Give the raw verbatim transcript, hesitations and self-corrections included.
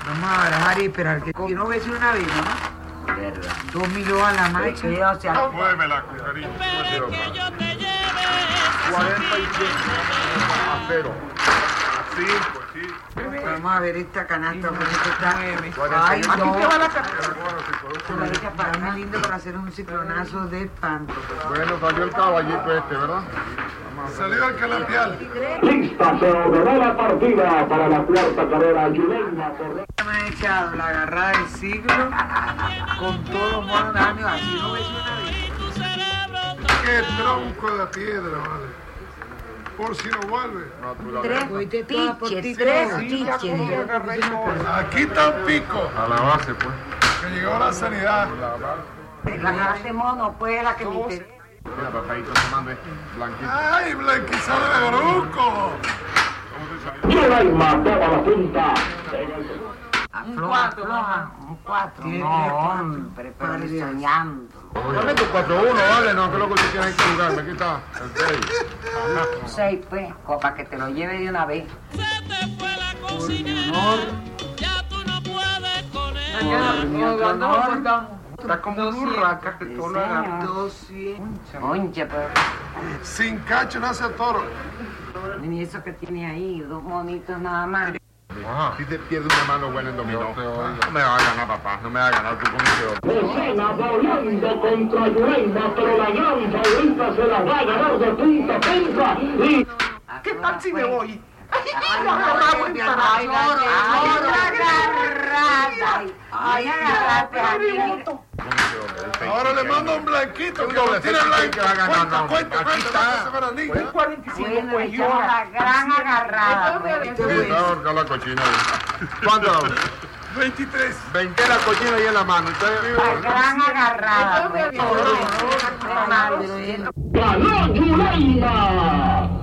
Vamos a barajar y esperar que no ve si una vez, ¿no? Verdad. Dos millones a la marcha. O sea, Muévela, cariño. cuarenta y siete a cero. Así, pues sí. Vamos a ver esta canasta, porque esto está... Ay, no. aquí te va la canasta. Está muy lindo para hacer un ciclonazo de espanto. Bueno, salió el caballito este, ¿verdad? Salió el calapial. Lista, se ordenó la partida para la cuarta carrera Yuleima. Me han echado la agarrada del siglo con todos los monos, así no ves una vez. Qué tronco de piedra, vale. Por si no vuelve. Fuiste toda por ti, tres todo. tiches. Aquí está un pico. A la base, pues. Que llegó la sanidad. La cara de mono, pues, la que me interesa. Mira, papadito tomando este blanquito. ¡Ay, blanquizado de bruco! Yuleima toma la punta. Afloja, afloja, un cuatro. No, hombre, pero ni soñando. Dame tu cuatro uno, vale, no, que es lo que tú tienes que jugarme. Aquí está, el seis. Seis, pues, para que te lo lleve de una vez. Por mi honor. Por mi honor. Está como un burraca que tú lo agarras. doscientos. Concha, pero... Sin cacho nace toro. Ni eso que tiene ahí, dos monitos nada más. Si te pierdes una mano buena en dominó. No me va a ganar, papá. No me va a ganar tú con ese otro. Mecena volando contra Yuleima, pero la gran favorita se la va a ganar de punta a punta. Y... ¿Qué tal si me voy? Ay, lo agarramos en Ay, agarrada. Ay, agarrate a mí. Ahora le mando un blanquito que lo tiene blanco. Cuenta, cuenta, cuenta. cuarenta y cinco, pues yo. La gran agarrada. Sí, está ahorcada la cochina ahí. ¿Cuánto? veintitrés. veinte la cochina ahí en la mano. La gran agarrada. ¡Ganó Yuleima!